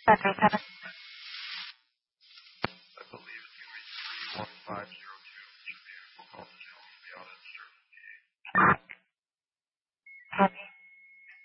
That's right. I believe it's going to be 3150.